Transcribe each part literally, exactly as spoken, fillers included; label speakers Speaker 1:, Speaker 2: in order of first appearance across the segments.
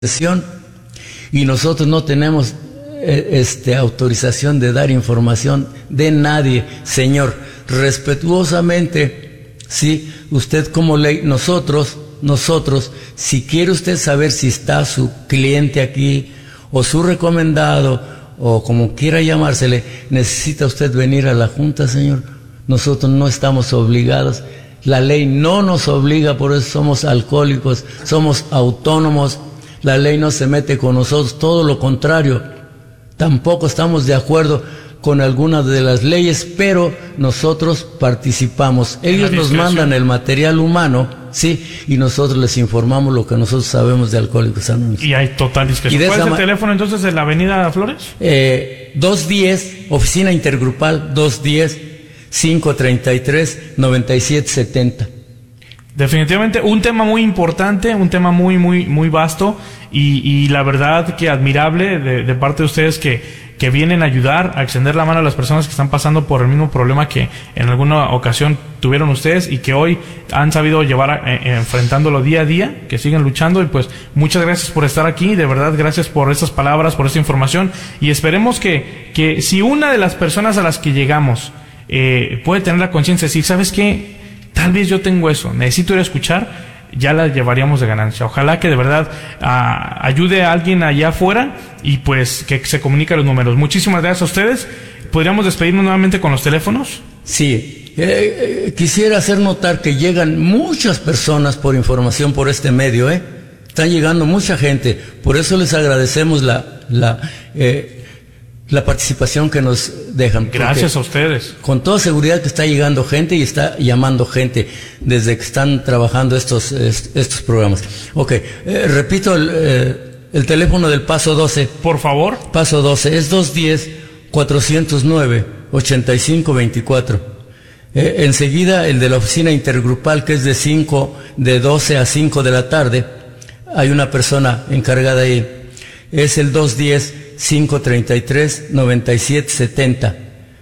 Speaker 1: sesión y nosotros no tenemos eh, este, autorización de dar información de nadie, señor. Respetuosamente, sí, usted como ley, nosotros, nosotros, si quiere usted saber si está su cliente aquí o su recomendado o como quiera llamársele, necesita usted venir a la junta, señor. Nosotros no estamos obligados. La ley no nos obliga, por eso somos alcohólicos, somos autónomos. La ley no se mete con nosotros, todo lo contrario. Tampoco estamos de acuerdo con algunas de las leyes, pero nosotros participamos. Ellos nos mandan el material humano, sí, y nosotros les informamos lo que nosotros sabemos de Alcohólicos Anónimos.
Speaker 2: Y hay total discreción. ¿Cuál es el teléfono entonces de la Avenida Flores?
Speaker 1: Eh, dos diez, Oficina Intergrupal, dos diez, cinco treinta y tres, noventa y siete setenta.
Speaker 2: Definitivamente un tema muy importante, un tema muy muy muy vasto y, y la verdad que admirable de, de parte de ustedes que, que vienen a ayudar, a extender la mano a las personas que están pasando por el mismo problema que en alguna ocasión tuvieron ustedes y que hoy han sabido llevar a, eh, enfrentándolo día a día, que siguen luchando. Y pues muchas gracias por estar aquí, de verdad gracias por estas palabras, por esta información, y esperemos que, que si una de las personas a las que llegamos eh, puede tener la conciencia de decir, ¿sabes qué? Tal vez yo tengo eso, necesito ir a escuchar, ya la llevaríamos de ganancia. Ojalá que de verdad uh, ayude a alguien allá afuera y pues que se comunique los números. Muchísimas gracias a ustedes. ¿Podríamos despedirnos nuevamente con los teléfonos?
Speaker 1: Sí, eh, eh, quisiera hacer notar que llegan muchas personas por información por este medio, ¿eh? Están llegando mucha gente, por eso les agradecemos la... la eh, la participación que nos dejan.
Speaker 2: Gracias a ustedes.
Speaker 1: Con toda seguridad que está llegando gente y está llamando gente desde que están trabajando estos, estos programas. Ok, eh, repito el, eh, el teléfono del Paso doce.
Speaker 2: Por favor.
Speaker 1: Paso doce, es dos diez, cuatrocientos nueve, ochenta y cinco veinticuatro. Eh, enseguida el de la Oficina Intergrupal, que es de cinco, de doce a cinco de la tarde. Hay una persona encargada ahí. Es el dos diez, cinco treinta y tres, noventa y siete setenta.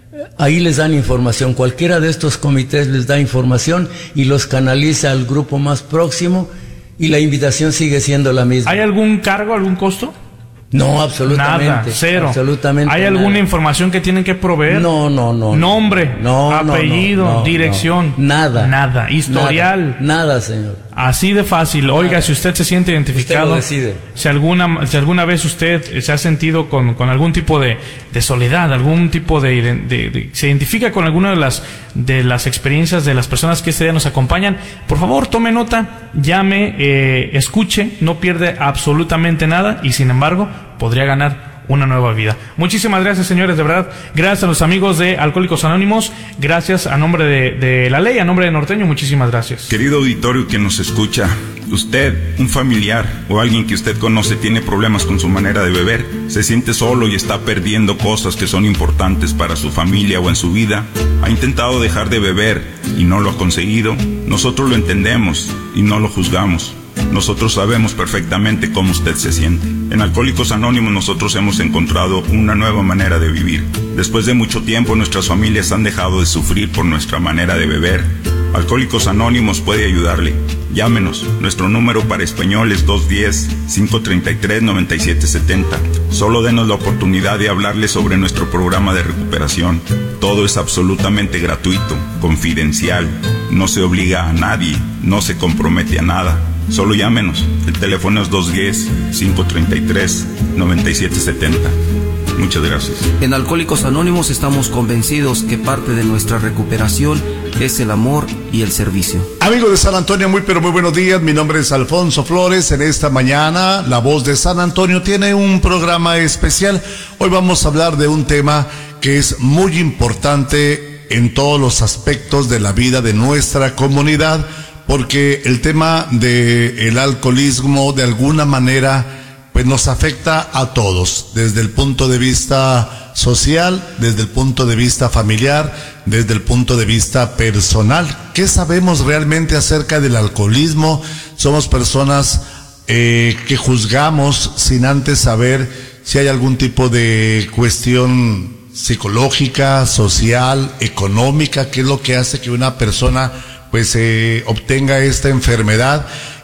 Speaker 1: Ahí les dan información. Cualquiera de estos comités les da información y los canaliza al grupo más próximo, y la invitación sigue siendo la misma.
Speaker 2: ¿Hay algún cargo, algún costo?
Speaker 1: No, absolutamente.
Speaker 2: Nada, cero.
Speaker 1: Absolutamente
Speaker 2: ¿Hay
Speaker 1: nada.
Speaker 2: alguna información que tienen que proveer?
Speaker 1: No, no, no.
Speaker 2: Nombre,
Speaker 1: no,
Speaker 2: apellido,
Speaker 1: no, no, no,
Speaker 2: dirección.
Speaker 1: No, nada.
Speaker 2: Nada. Historial.
Speaker 1: Nada, nada, señor.
Speaker 2: Así de fácil. Oiga, nada. Si usted se siente identificado,
Speaker 1: usted lo decide.
Speaker 2: Si alguna, si alguna vez usted se ha sentido con, con algún tipo de, de soledad, algún tipo de, de, de, de, se identifica con alguna de las, de las experiencias de las personas que este día nos acompañan, por favor, tome nota, llame, eh, escuche, no pierde absolutamente nada y sin embargo podría ganar una nueva vida. Muchísimas gracias, señores, de verdad. Gracias a los amigos de Alcohólicos Anónimos. Gracias a nombre de, de la ley, a nombre de Norteño. Muchísimas gracias.
Speaker 3: Querido auditorio que nos escucha, usted, un familiar o alguien que usted conoce tiene problemas con su manera de beber, se siente solo y está perdiendo cosas que son importantes para su familia o en su vida, ha intentado dejar de beber y no lo ha conseguido. Nosotros lo entendemos y no lo juzgamos. Nosotros sabemos perfectamente cómo usted se siente. En Alcohólicos Anónimos nosotros hemos encontrado una nueva manera de vivir. Después de mucho tiempo nuestras familias han dejado de sufrir por nuestra manera de beber. Alcohólicos Anónimos puede ayudarle. Llámenos. Nuestro número para español es dos diez, cinco treinta y tres, noventa y siete setenta. Solo denos la oportunidad de hablarle sobre nuestro programa de recuperación. Todo es absolutamente gratuito, confidencial. No se obliga a nadie, no se compromete a nada. Solo llámenos. El teléfono es dos diez, cinco treinta y tres, noventa y siete setenta. Muchas gracias.
Speaker 4: En Alcohólicos Anónimos estamos convencidos que parte de nuestra recuperación es el amor y el servicio.
Speaker 5: Amigos de San Antonio, muy pero muy buenos días. Mi nombre es Alfonso Flores. En esta mañana, La Voz de San Antonio tiene un programa especial. Hoy vamos a hablar de un tema que es muy importante en todos los aspectos de la vida de nuestra comunidad, porque el tema del alcoholismo de alguna manera pues nos afecta a todos, desde el punto de vista social, desde el punto de vista familiar, desde el punto de vista personal. ¿Qué sabemos realmente acerca del alcoholismo? Somos personas eh, que juzgamos sin antes saber si hay algún tipo de cuestión psicológica, social, económica, que es lo que hace que una persona pues eh, obtenga esta enfermedad.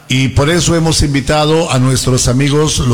Speaker 5: y por eso hemos invitado a nuestros amigos